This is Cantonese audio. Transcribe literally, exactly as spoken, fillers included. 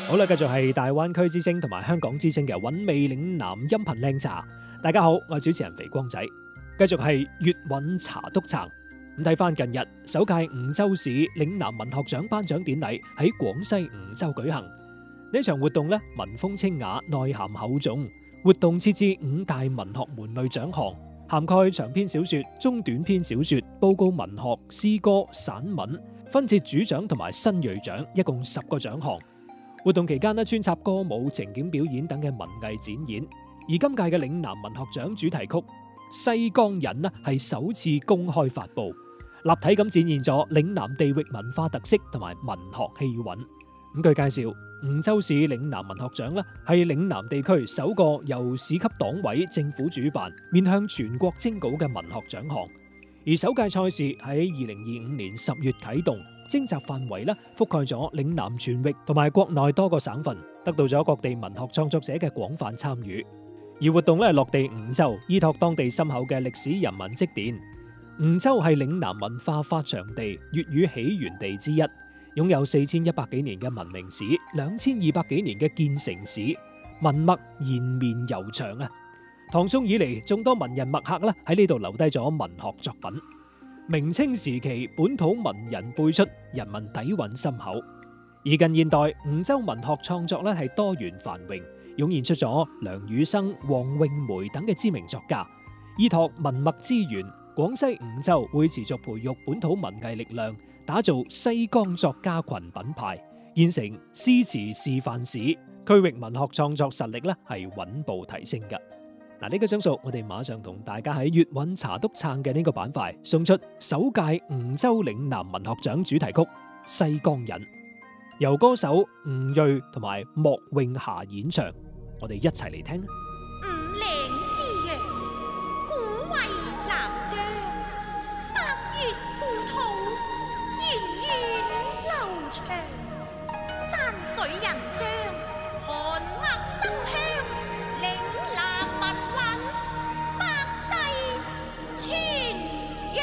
好啦，繼續係大灣區之聲同埋香港之聲嘅韻味嶺南音頻靚茶。大家好，我係主持人肥光仔。繼續係粵韻茶督撐。咁睇翻近日首屆梧州市嶺南文學獎頒獎典禮喺廣西梧州舉行。呢場活動呢，文風清雅，內涵厚重。活動設置五大文學門類獎項，涵蓋長篇小說、中短篇小說、報告文學、詩歌、散文，分設主獎同埋新銳獎，一共十個獎項。活動期間呢，穿插歌舞、情景表演等嘅文藝展演。而今屆嘅嶺南文學獎主題曲《西江引》呢，係首次公開發布，立體咁展現咗嶺南地域文化特色同埋文學氣韻。咁據介紹，梧州市嶺南文學獎呢，係嶺南地區首個由市級黨委政府主辦、面向全國徵稿嘅文學獎項。而首屆賽事喺二零二五年十月啟動。徵集範圍咧覆蓋咗嶺南全域同埋國內多個省份，得到咗各地文學創作者嘅廣泛參與。而活動咧落地梧州，依託當地深厚嘅歷史人文積澱。梧州係嶺南文化發祥地、粵語起源地之一，擁有四千一百幾年嘅文明史、兩千二百幾年嘅建成史，文脈延綿悠長啊！唐宋以嚟，眾多文人墨客咧喺呢度留低咗文學作品。明清時期本土文人輩出，人文底蘊深厚。而近現代梧州文學創作咧係多元繁榮，湧現出咗梁羽生、黃詠梅等嘅知名作家。依託文墨資源，廣西梧州會持續培育本土文藝力量，打造西江作家群品牌，建成詩詞示範市，區域文學創作實力咧係穩步提升嘅。嗱，呢個鐘數，我哋馬上同大家喺粵韻茶督撐嘅呢個板塊送出首屆梧州嶺南文學獎主題曲《西江引》，由歌手吳銳同埋莫詠霞演唱，我哋一齊嚟聽。 五嶺之陽，古為南疆，百越故土，源遠流長，山水人章，漢厄